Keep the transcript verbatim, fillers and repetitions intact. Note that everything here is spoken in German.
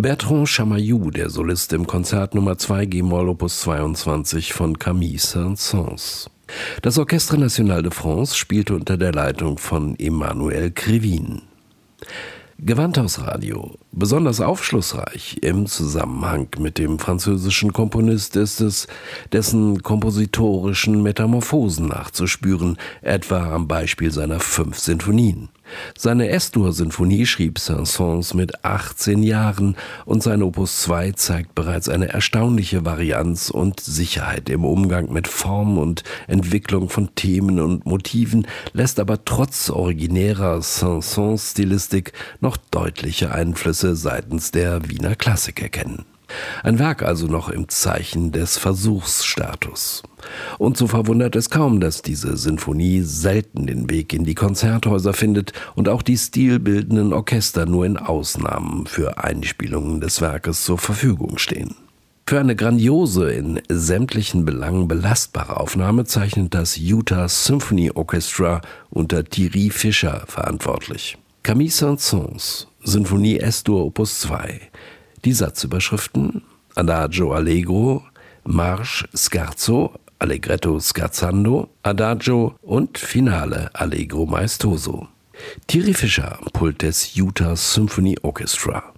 Bertrand Chamayou, der Solist im Konzert Nummer zwei G-Moll Opus zweiundzwanzig von Camille Saint-Saëns. Das Orchestre National de France spielte unter der Leitung von Emmanuel Krivine. Gewandhausradio. Besonders aufschlussreich im Zusammenhang mit dem französischen Komponist ist es, dessen kompositorischen Metamorphosen nachzuspüren, etwa am Beispiel seiner fünf Sinfonien. Seine S-Dur-Sinfonie schrieb Saint-Saëns mit achtzehn Jahren und sein Opus zwei zeigt bereits eine erstaunliche Varianz und Sicherheit im Umgang mit Form und Entwicklung von Themen und Motiven, lässt aber trotz originärer Saint-Saëns-Stilistik noch deutliche Einflüsse seitens der Wiener Klassik erkennen. Ein Werk also noch im Zeichen des Versuchsstatus. Und so verwundert es kaum, dass diese Sinfonie selten den Weg in die Konzerthäuser findet und auch die stilbildenden Orchester nur in Ausnahmen für Einspielungen des Werkes zur Verfügung stehen. Für eine grandiose, in sämtlichen Belangen belastbare Aufnahme zeichnet das Utah Symphony Orchestra unter Thierry Fischer verantwortlich. Camille Saint-Saëns, Sinfonie S-Dur Opus zwei. Die Satzüberschriften: Adagio Allegro, Marsch Scherzo, Allegretto Scherzando, Adagio und Finale Allegro Maestoso. Thierry Fischer, Pult des Utah Symphony Orchestra.